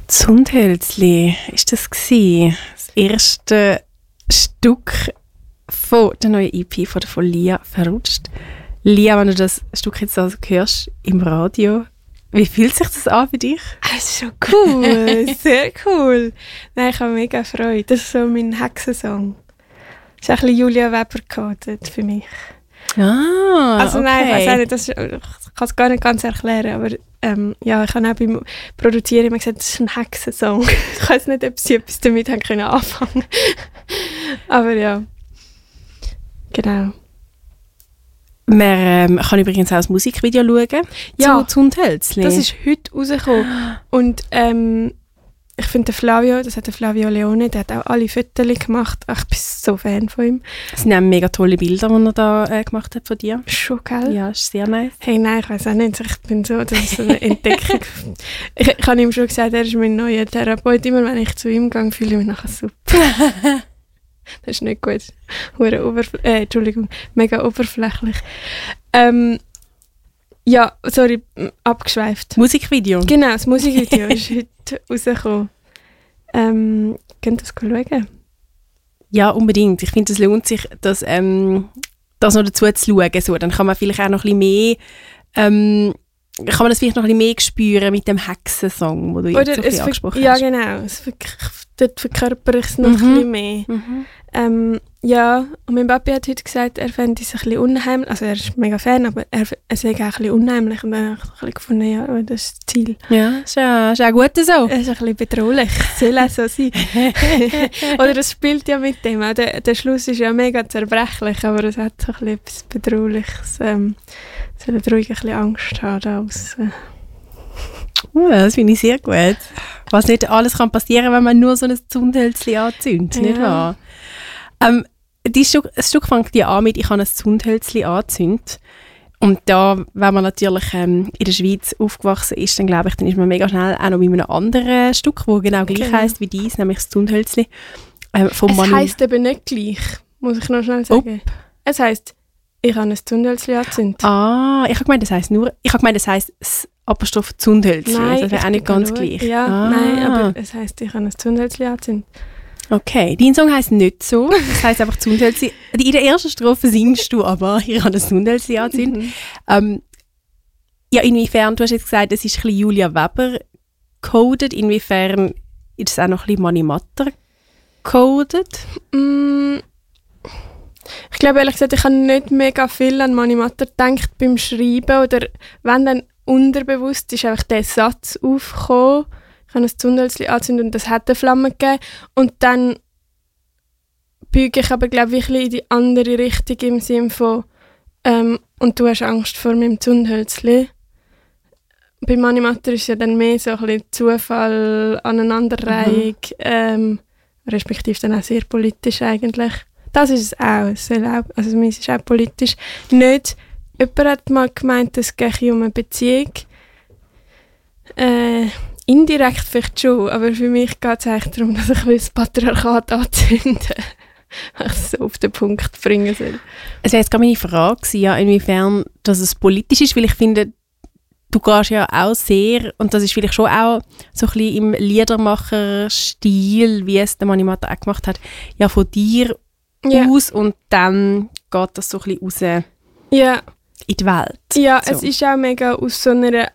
Zundhölzli, ist das gewesen? Das erste Stück von der neuen EP von Lia «Verrutscht». Lia, wenn du das Stück jetzt also hörst im Radio, wie fühlt sich das an für dich? Das ist schon cool, sehr cool. Nein, ich habe mega Freude. Das ist so mein Hexensong. Das ist ein bisschen Julia Weber gecodet für mich. Ah, also okay. Nein, ich weiß nicht, ich kann es gar nicht ganz erklären, aber ja, ich habe auch beim Produzieren immer gesagt, das ist ein Hexensong. Ich weiß nicht, ob sie etwas damit haben können anfangen. Aber ja, genau. Man kann übrigens auch das Musikvideo schauen Ja, zu Zundhölzli. Das ist heute rausgekommen. Und ich finde, das hat der Flavio Leone, der hat auch alle Fotos gemacht. Ich bin so Fan von ihm. Es sind auch mega tolle Bilder, die er da gemacht hat von dir. Schon, gell? Ja, ist sehr nice. Hey, nein, ich weiß auch nicht. Ich bin so, das ist so eine Entdeckung. Ich habe ihm schon gesagt, er ist mein neuer Therapeut. Immer wenn ich zu ihm gehe, fühle ich mich nachher super. Das ist nicht gut. Entschuldigung, mega oberflächlich. Ja, sorry, abgeschweift. Musikvideo? Genau, das Musikvideo ist heute rausgekommen. Könnt ihr das schauen? Ja, unbedingt. Ich finde, es lohnt sich, das noch dazu zu schauen. So, dann kann man vielleicht auch noch ein bisschen mehr kann man das vielleicht noch ein bisschen mehr spüren mit dem Hexensong, den du jetzt so ein bisschen angesprochen hast. Ja, genau. Dort verkörper ich es noch ein bisschen mehr. Ja, und mein Papi hat heute gesagt, er fände es ein bisschen unheimlich. Also er ist mega Fan, aber er sei auch ein bisschen unheimlich. Und dann habe ich ein bisschen gefunden, ja, das ist das Ziel. Ja, ist auch gut so. Es ist ein bisschen bedrohlich. Es soll auch so sein. Oder es spielt ja mit dem. Auch der Schluss ist ja mega zerbrechlich, aber es hat so ein bisschen etwas Bedrohliches. Sollen ruhig ein bisschen Angst haben. Das finde ich sehr gut. Was nicht alles kann passieren, wenn man nur so ein Zundhölzli anzündet, nicht wahr? Das Stück fängt ja an mit «Ich habe ein Zundhölzli angezündet». Und da, wenn man natürlich in der Schweiz aufgewachsen ist, dann glaube ich, dann ist man mega schnell auch noch mit einem anderen Stück, das genau gleich heisst wie dies, nämlich das Zundhölzli. Es heisst eben nicht gleich, muss ich noch schnell sagen. Es heisst «Ich habe ein Zundhölzli angezündet». Ah, ich habe gemeint, das heisst das Apostroph Zundhölzli. Nein, das wäre auch nicht ganz gleich. Ja, nein, aber es heisst «Ich habe ein Zundhölzli angezündet». Okay, dein Song heisst nicht so. Das heisst einfach Zundhölzli. In der ersten Strophe singst du aber «Ich habe ein Zundhölzli angezündet». Ja, inwiefern, du hast jetzt gesagt, es ist ein bisschen Julia Weber coded. Inwiefern ist es auch noch ein bisschen Mani Matter coded? Ich glaube, ehrlich gesagt, ich habe nicht mega viel an Mani Matter gedacht beim Schreiben. Oder wenn dann unterbewusst ist einfach der Satz aufgekommen, ich habe ein Zundhölzli angezündet und das hat eine Flamme gegeben. Und dann biege ich aber, glaube ich, in die andere Richtung im Sinne von und du hast Angst vor meinem Zundhölzli. Bei Mani Matter ist ja dann mehr so ein bisschen Zufall, Aneinanderreihung, respektive dann auch sehr politisch eigentlich. Das ist es auch. Also meins ist auch politisch. Nicht, jemand hat mal gemeint, es gehe um eine Beziehung. Indirekt vielleicht schon, aber für mich geht es eigentlich darum, dass ich das Patriarchat anzünde. Ich es so auf den Punkt bringen soll. Es wäre jetzt gerade meine Frage gewesen, ja, inwiefern dass es politisch ist, weil ich finde, du gehst ja auch sehr, und das ist vielleicht schon auch so ein bisschen im Liedermacher-Stil, wie es der Mani Matter auch gemacht hat, ja von dir aus und dann geht das so ein bisschen raus in die Welt. Ja, so. Es ist auch mega aus so einer